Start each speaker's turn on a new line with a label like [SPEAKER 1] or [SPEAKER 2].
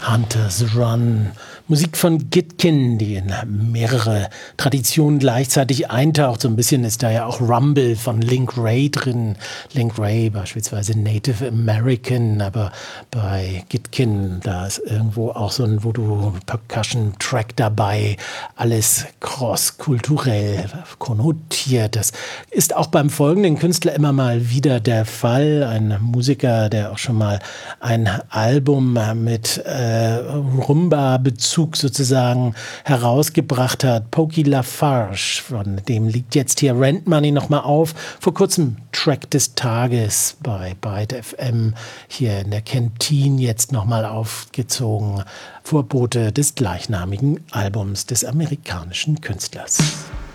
[SPEAKER 1] Hunter's Run. Musik von Gitkin, die in mehrere Traditionen gleichzeitig eintaucht. So ein bisschen ist da ja auch Rumble von Link Wray drin. Link Wray beispielsweise Native American, aber bei Gitkin, da ist irgendwo auch so ein Voodoo-Percussion-Track dabei. Alles cross-kulturell konnotiert. Das ist auch beim folgenden Künstler immer mal wieder der Fall. Ein Musiker, der auch schon mal ein Album mit Rumba-Bezug sozusagen herausgebracht hat. Pokey Lafarge, von dem liegt jetzt hier Rent Money nochmal auf. Vor kurzem Track des Tages bei Byte FM hier in der Kantine jetzt nochmal aufgezogen. Vorbote des gleichnamigen Albums des amerikanischen Künstlers.